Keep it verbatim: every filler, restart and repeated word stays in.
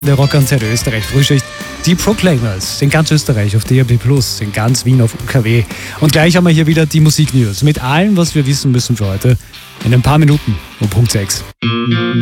Der Rockkonzert Österreich Frühschicht. Die Proclaimers sind ganz Österreich auf D A B plus, in ganz Wien auf U K W. Und gleich haben wir hier wieder die Musiknews mit allem, was wir wissen müssen für heute. In ein paar Minuten um Punkt sechs.